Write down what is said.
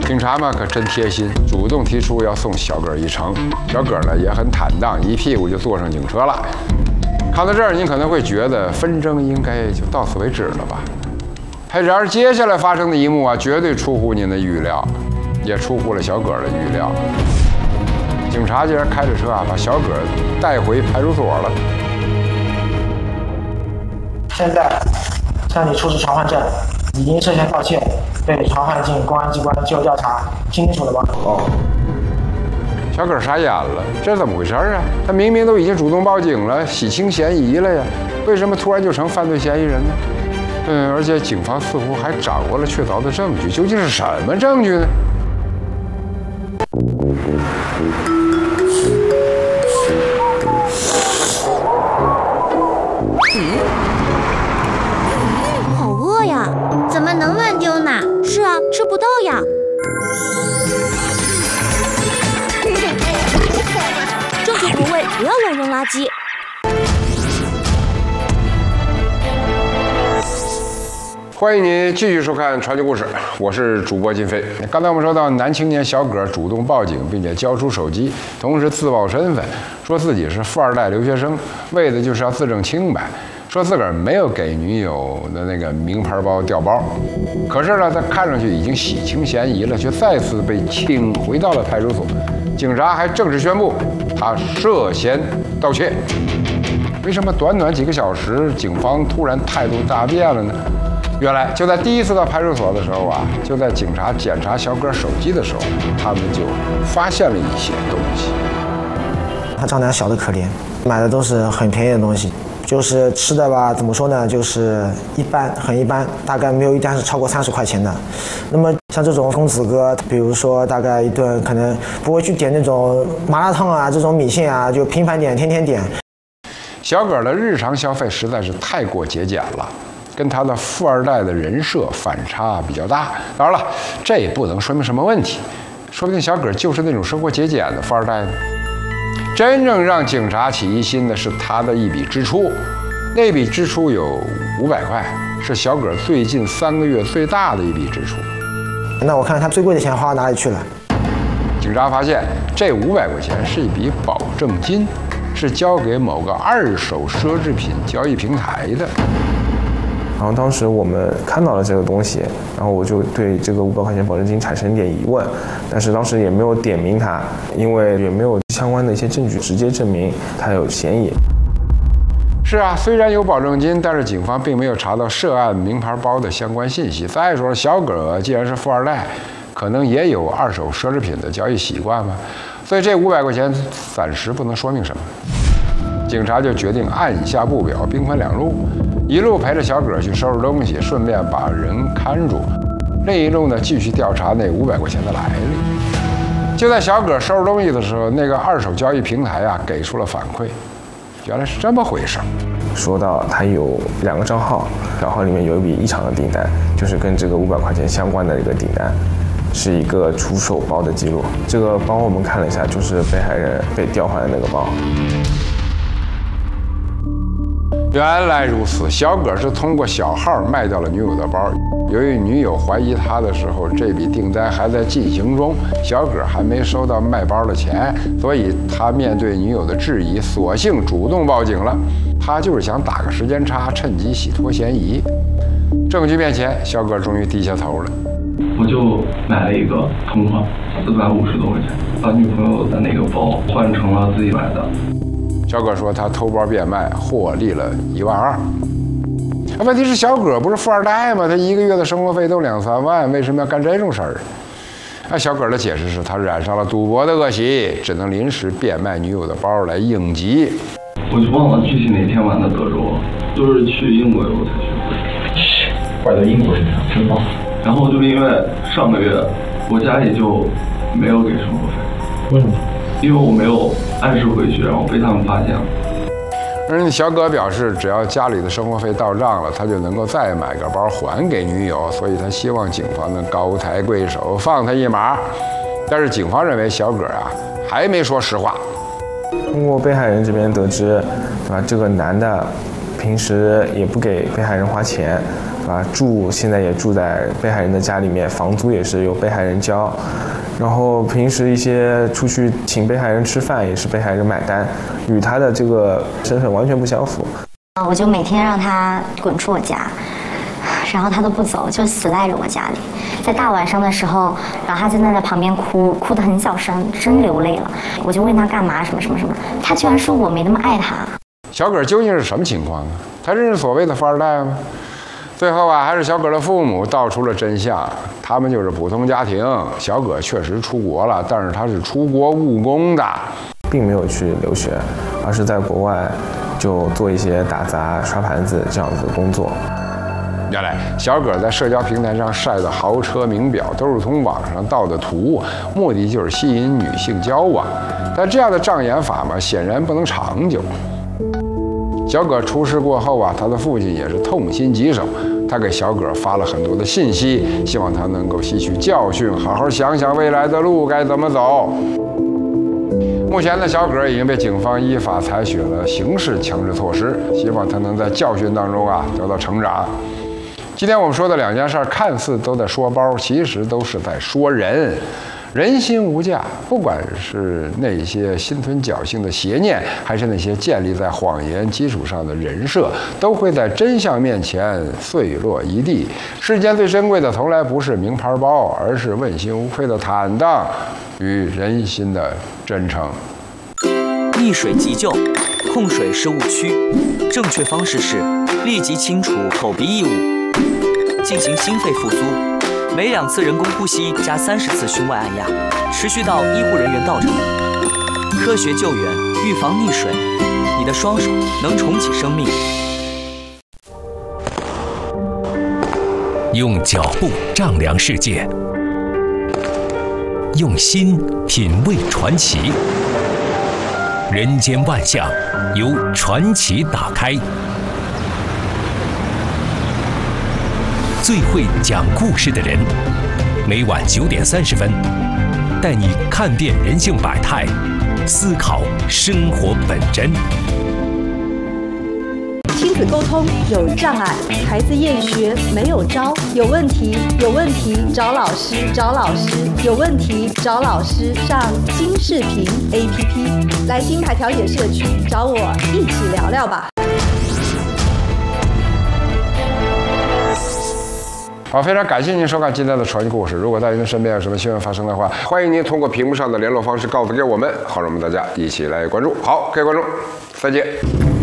警察嘛可真贴心，主动提出要送小葛一程。小葛呢也很坦荡，一屁股就坐上警车了。看到这儿，您可能会觉得纷争应该就到此为止了吧？然而接下来发生的一幕啊，绝对出乎您的预料，也出乎了小葛的预料。警察竟然开着车啊，把小葛带回派出所了。 现在向你出示传唤证，已经涉嫌盗窃，被传唤进公安机关接受调查，听清楚了吗？ 哦。 小葛傻眼了，这怎么回事啊？他明明都已经主动报警了，洗清嫌疑了呀，为什么突然就成犯罪嫌疑人呢？而且警方似乎还掌握了确凿的证据，究竟是什么证据呢？ 好饿呀，怎么能乱丢呢？是啊，吃不到呀。正确投喂，不要乱扔垃圾。 欢迎你继续收看传奇故事，我是主播金飞。刚才我们说到，男青年小葛主动报警，并且交出手机，同时自曝身份，说自己是富二代留学生，为的就是要自证清白，说自个儿没有给女友的那个名牌包调包。可是呢，他看上去已经洗清嫌疑了，却再次被请回到了派出所。警察还正式宣布他涉嫌盗窃。为什么短短几个小时，警方突然态度大变了呢？原来就在第一次到派出所的时候啊，就在警察检查小葛手机的时候，他们就发现了一些东西。 他丈量小的可怜，买的都是很便宜的东西，就是吃的吧，怎么说呢，就是一般，很一般，大概没有一单是超过30块钱的。那么像这种公子哥，比如说大概一顿可能不会去点那种麻辣烫啊，这种米线啊，就频繁点，天天点。 小葛的日常消费实在是太过节俭了，跟他的富二代的人设反差比较大。当然了，这也不能说明什么问题，说不定小葛就是那种生活节俭的富二代呢。真正让警察起疑心的是他的一笔支出，那笔支出有500块，是小葛最近3个月最大的一笔支出。 那我看他最贵的钱花到哪里去了？ 警察发现这500块钱是一笔保证金，是交给某个2手奢侈品交易平台的。 然后当时我们看到了这个东西，然后我就对这个500块钱保证金产生一点疑问，但是当时也没有点名他，因为也没有相关的一些证据直接证明他有嫌疑。 是啊，虽然有保证金，但是警方并没有查到涉案名牌包的相关信息。再说了，小葛既然是富二代，可能也有2手奢侈品的交易习惯嘛，所以这500块钱暂时不能说明什么。警察就决定按下不表，兵分2路，一路陪着小葛去收拾东西，顺便把人看住；另一路呢，继续调查那500块钱的来历。就在小葛收拾东西的时候，那个2手交易平台啊给出了反馈，原来是这么回事。 说到他有2个账号，账号里面有一笔异常的订单，就是跟这个500块钱相关的一个订单，是一个出手包的记录。这个包我们看了一下，就是被害人被调换的那个包。 原来如此，小葛是通过小号卖掉了女友的包。由于女友怀疑他的时候，这笔订单还在进行中，小葛还没收到卖包的钱，所以他面对女友的质疑，索性主动报警了。他就是想打个时间差，趁机洗脱嫌疑。证据面前，小葛终于低下头了。 我就买了一个同款，450多块钱，把女朋友的那个包换成了自己买的。 小葛说他偷包变卖，获利了1万2。问题是小葛不是富二代吗？他1个月的生活费都2、3万，为什么要干这种事儿？小葛的解释是他染上了赌博的恶习，只能临时变卖女友的包来应急。 我就忘了具体哪天玩的德州了，就是去英国以后才学会。 怪到英国身上，真棒。 然后就是因为上个月我家里就没有给生活费。 为什么？ 因为我没有按时回去，然后被他们发现了。 而小葛表示，只要家里的生活费到账了，他就能够再买个包还给女友，所以他希望警方能高抬贵手，放他一马。但是警方认为小葛啊还没说实话。 通过被害人这边得知，对吧？这个男的平时也不给被害人花钱， 现在也住在被害人的家里面，房租也是由被害人交，然后平时一些出去请被害人吃饭也是被害人买单，与他的这个身份完全不相符。 我就每天让他滚出我家，然后他都不走，就死赖着我家里。在大晚上的时候，然后他就在旁边哭得很小声，真流泪了。我就问他干嘛，什么，他居然说我没那么爱他。 小葛究竟是什么情况呢？他真是所谓的富二代吗？最后还是小葛的父母道出了真相，他们就是普通家庭。小葛确实出国了，但是他是出国务工的， 并没有去留学，而是在国外就做一些打杂、刷盘子这样子的工作。 原来小葛在社交平台上晒的豪车名表都是从网上盗的图，目的就是吸引女性交往。但这样的障眼法嘛，显然不能长久。小葛出事过后他的父亲也是痛心疾首，他给小葛发了很多的信息，希望他能够吸取教训，好好想想未来的路该怎么走。目前呢，小葛已经被警方依法采取了刑事强制措施，希望他能在教训当中得到成长。今天我们说的两件事看似都在说包，其实都是在说人。人心无价，不管是那些心存侥幸的邪念，还是那些建立在谎言基础上的人设，都会在真相面前碎落一地。世间最珍贵的从来不是名牌包，而是问心无愧的坦荡与人心的真诚。 溺水急救，控水是误区，正确方式是立即清除口鼻异物，进行心肺复苏。每2次人工呼吸加30次胸外按压，持续到医护人员到场。科学救援，预防溺水，你的双手能重启生命。 用脚步丈量世界，用心品味传奇。人间万象，由传奇打开。最会讲故事的人，每晚9点30分，带你看遍人性百态，思考生活本真。 亲子沟通有障碍，孩子厌学没有招，有问题找老师，有问题找老师，上金视频 APP， 来金牌调解社区找我一起聊聊吧。 好，非常感谢您收看今天的传奇故事。如果在您的身边有什么新闻发生的话，欢迎您通过屏幕上的联络方式告诉给我们，好让我们大家一起来关注。好，各位观众，再见。